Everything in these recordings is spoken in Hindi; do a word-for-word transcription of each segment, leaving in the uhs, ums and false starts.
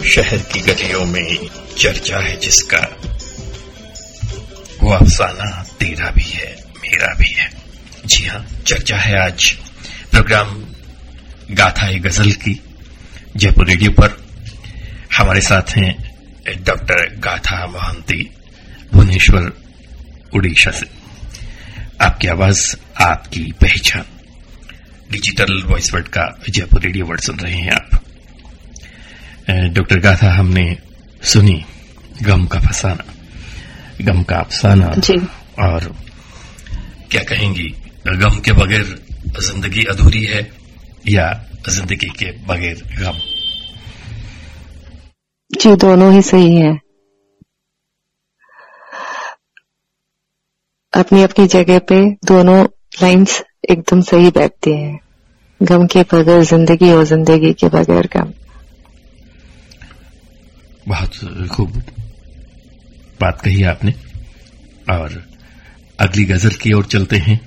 शहर की गलियों में चर्चा है जिसका, वो अफसाना तेरा भी है मेरा भी है। जी हाँ, चर्चा है आज प्रोग्राम गाथा ए गजल की जयपुर रेडियो पर। हमारे साथ हैं डॉक्टर गाथा मोहंती, भुवनेश्वर, उड़ीसा से। आपकी आवाज, आपकी पहचान, डिजिटल वॉइस वर्ड का जयपुर रेडियो वर्ड सुन रहे हैं आप। डॉक्टर गाथा, हमने सुनी गम का फसाना, गम का अफसाना जी। और क्या कहेंगी, गम के बगैर जिंदगी अधूरी है या जिंदगी के बगैर गम? जी, दोनों ही सही है। अपनी अपनी जगह पे दोनों लाइंस एकदम सही बैठती हैं। गम के बगैर जिंदगी और जिंदगी के बगैर गम। बहुत खूब बात कही आपने। और अगली गजल की ओर चलते हैं।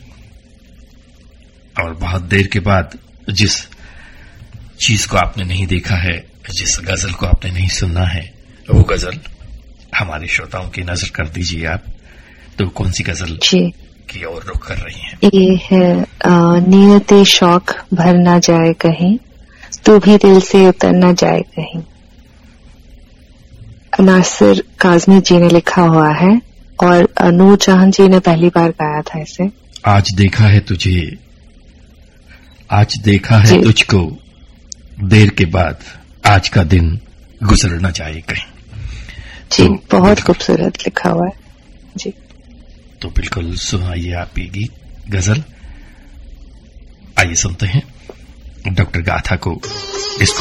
और बहुत देर के बाद जिस चीज को आपने नहीं देखा है, जिस गजल को आपने नहीं सुना है, वो गजल हमारे श्रोताओं की नजर कर दीजिए आप। तो कौन सी गजल जी की ओर रुख कर रही हैं? ये है नियते शौक भर ना जाए कहीं, तू भी दिल से उतर ना जाए कहीं। नासिर काज़मी जी ने लिखा हुआ है और नूर जहां जी ने पहली बार गाया था इसे। आज देखा है तुझे, आज देखा है तुझको, देर के बाद आज का दिन गुजर न जाए कहीं। जी, तो बहुत खूबसूरत लिखा हुआ है जी। तो बिल्कुल सुनाइए आप ये गीत, गजल। आइए सुनते हैं डॉक्टर गाथा को।